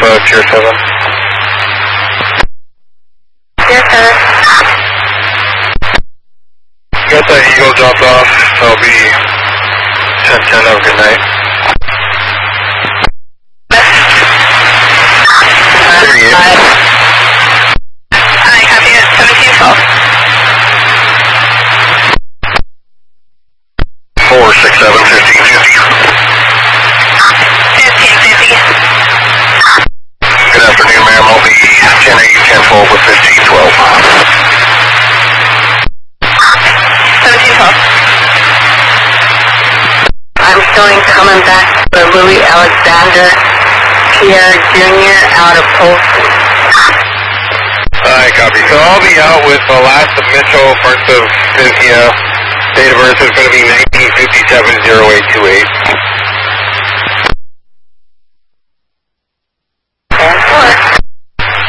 Tier 7. Tier 7. Got that Eagle dropped off. I'll be 10-10. Have a good night. 38. Hi, copy it. 1712. 467, 1550. 1550. Good afternoon, ma'am. I'll be 10-8, 10-12 with 1512. 1712. I'm showing coming back for Louis Alexander Pierre Jr. out of Polson. Alright, copy. So I'll be out with the last of Mitchell, first of Cynthia. Date of birth is going to be 1957-0828.